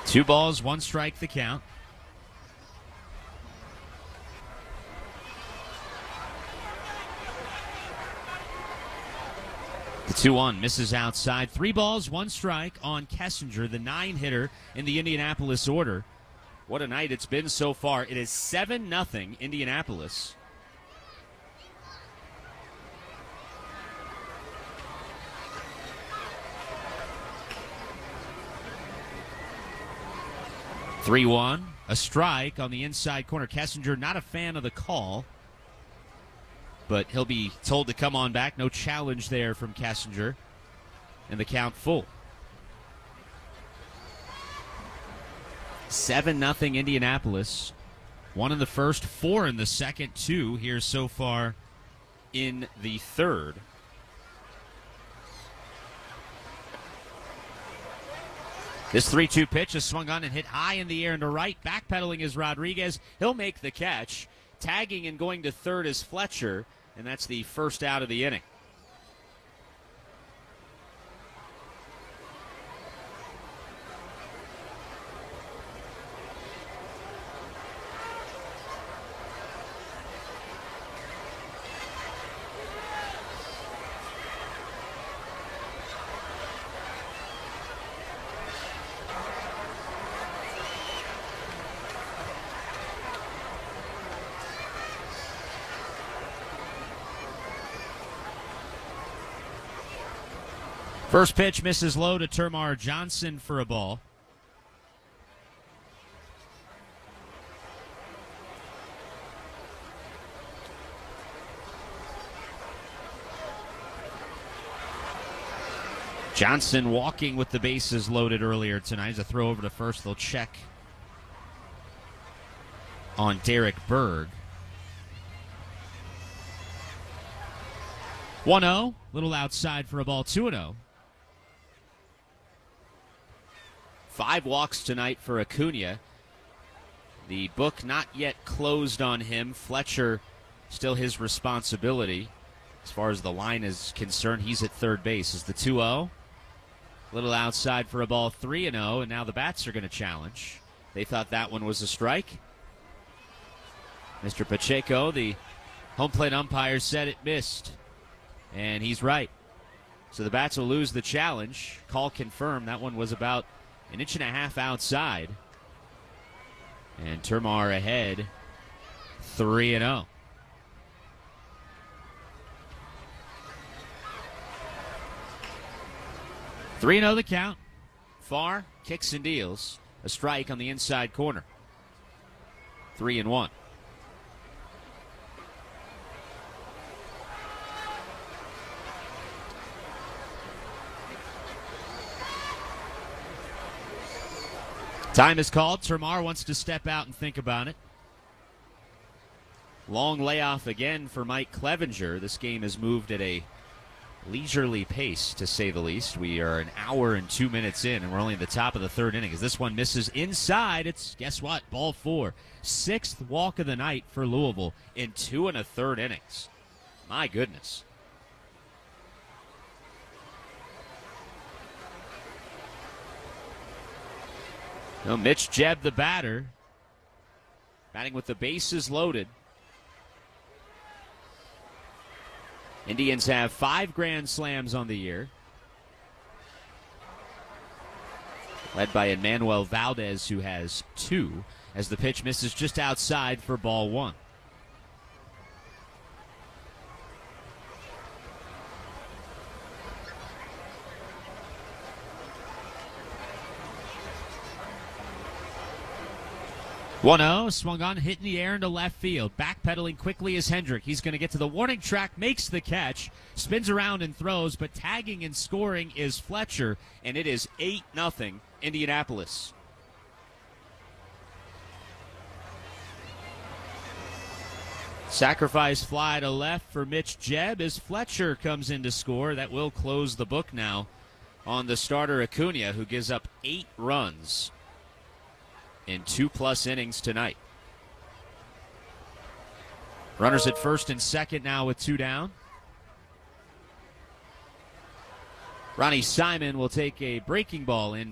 2 balls, 1 strike the count. The 2-1 misses outside. 3 balls, 1 strike on Kessinger, the 9-hitter in the Indianapolis order. What a night it's been so far. It is 7-0 Indianapolis. (3-1), a strike on the inside corner. Kessinger not a fan of the call, but he'll be told to come on back. No challenge there from Kessinger, and the count full. 7-0 Indianapolis. 1 in the first, 4 in the second, 2 here so far in the third. This 3-2 pitch is swung on and hit high in the air and to right. Backpedaling is Rodriguez. He'll make the catch. Tagging and going to third is Fletcher, and that's the first out of the inning. First pitch misses low to Termarr Johnson for a ball. Johnson walking with the bases loaded earlier tonight. As a throw over to first, they'll check on Derek Berg. 1-0, little outside for a ball, 2-0. 5 walks tonight for Acuna. The book not yet closed on him. Fletcher still his responsibility. As far as the line is concerned, he's at third base. Is the 2-0. Little outside for a ball, 3-0, and now the bats are going to challenge. They thought that one was a strike. Mr. Pacheco, the home plate umpire, said it missed, and he's right. So the bats will lose the challenge. Call confirmed. That one was about 1.5 inches outside. And Termarr ahead, 3-0. (3-0) the count. Farr kicks and deals. A strike on the inside corner. 3-1. Time is called. Termarr wants to step out and think about it. Long layoff again for Mike Clevinger. This game has moved at a leisurely pace, to say the least. We are 1 hour and 2 minutes in, and we're only at the top of the third inning. As this one misses inside, it's, guess what, ball 4. 6th walk of the night for Louisville in 2 1/3 innings. My goodness. Now Mitch Jebb, the batter, batting with the bases loaded. Indians have 5 grand slams on the year, led by Emmanuel Valdez, who has 2, as the pitch misses just outside for ball 1. (1-0), swung on, hit in the air into left field. Backpedaling quickly is Hendrick. He's going to get to the warning track, makes the catch, spins around and throws, but tagging and scoring is Fletcher, and it is 8-0 Indianapolis. Sacrifice fly to left for Mitch Jebb as Fletcher comes in to score. That will close the book now on the starter Acuna, who gives up 8 runs in 2+ innings tonight. Runners at first and second now with 2 down. Ronnie Simon will take a breaking ball in